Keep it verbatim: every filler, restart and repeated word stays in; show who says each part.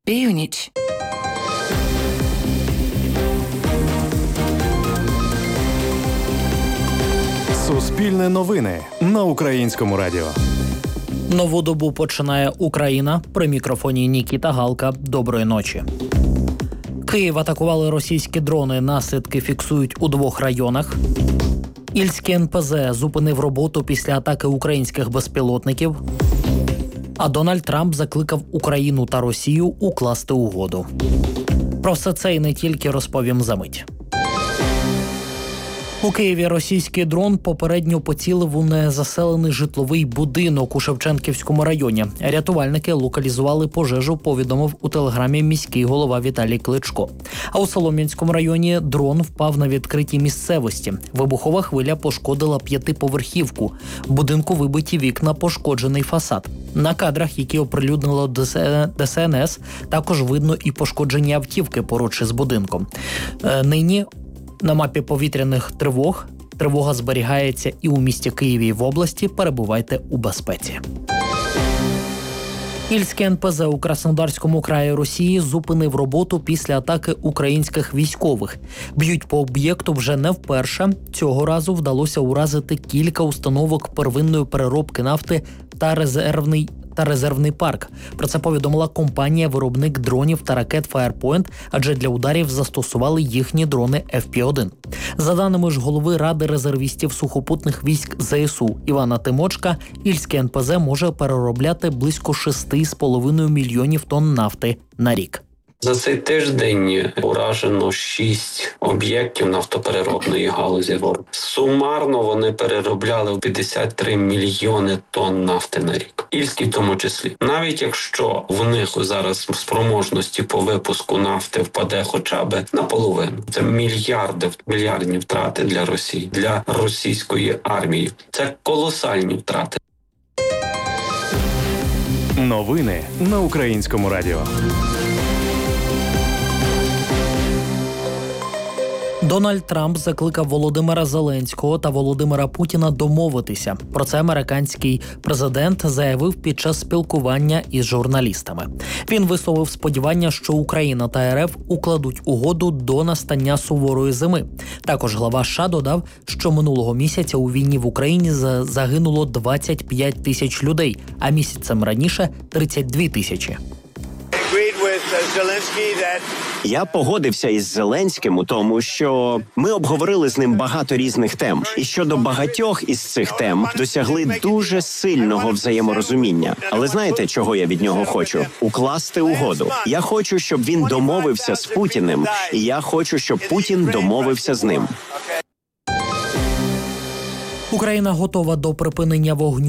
Speaker 1: Північ.
Speaker 2: Суспільне новини на Українському радіо.
Speaker 3: Нову добу починає Україна. При мікрофоні Нікіта Галка. Доброї ночі. Київ атакували російські дрони. Наслідки фіксують у двох районах. Ільський ен пе зет зупинив роботу після атаки українських безпілотників. А Дональд Трамп закликав Україну та Росію укласти угоду. Про все це і не тільки розповім за мить. У Києві російський дрон попередньо поцілив у незаселений житловий будинок у Шевченківському районі. Рятувальники локалізували пожежу, повідомив у телеграмі міський голова Віталій Кличко. А у Солом'янському районі дрон впав на відкритій місцевості. Вибухова хвиля пошкодила п'ятиповерхівку. В будинку вибиті вікна, пошкоджений фасад. На кадрах, які оприлюднило де ес ен ес, також видно і пошкоджені автівки поруч із будинком. Е, нині на мапі повітряних тривог тривога зберігається і у місті Києві, і в області. Перебувайте у безпеці. Ільський ен пе зет у Краснодарському краї Росії зупинив роботу після атаки українських військових. Б'ють по об'єкту вже не вперше. Цього разу вдалося уразити кілька установок первинної переробки нафти та резервний та резервний парк. Про це повідомила компанія-виробник дронів та ракет Firepoint, адже для ударів застосували їхні дрони еф пі один. За даними ж голови Ради резервістів сухопутних військ зе ес у Івана Тимочка, Ільський ен пе зет може переробляти близько шести з половиною мільйонів тонн нафти на рік.
Speaker 4: За цей тиждень уражено шість об'єктів нафтопереробної галузі. Сумарно вони переробляли п'ятдесят три мільйони тонн нафти на рік. Ільський в тому числі. Навіть якщо в них зараз спроможності по випуску нафти впаде хоча б наполовину. Це мільярди, мільярдні втрати для Росії, для російської армії. Це колосальні втрати.
Speaker 2: Новини на Українському радіо.
Speaker 3: Дональд Трамп закликав Володимира Зеленського та Володимира Путіна домовитися. Про це американський президент заявив під час спілкування із журналістами. Він висловив сподівання, що Україна та ер еф укладуть угоду до настання суворої зими. Також глава США додав, що минулого місяця у війні в Україні загинуло двадцять п'ять тисяч людей, а місяцем раніше – тридцять дві тисячі.
Speaker 5: Я погодився із Зеленським у тому, що ми обговорили з ним багато різних тем. І щодо багатьох із цих тем досягли дуже сильного взаєморозуміння. Але знаєте, чого я від нього хочу? Укласти угоду. Я хочу, щоб він домовився з Путіним, і я хочу, щоб Путін домовився з ним.
Speaker 3: Україна готова до припинення вогню